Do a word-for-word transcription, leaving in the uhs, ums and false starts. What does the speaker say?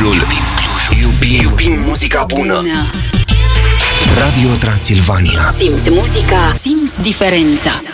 Clujul. Iubim Clujul. Iubim, iubim muzica bună. bună. Radio Transilvania. Simți muzica, simți diferența.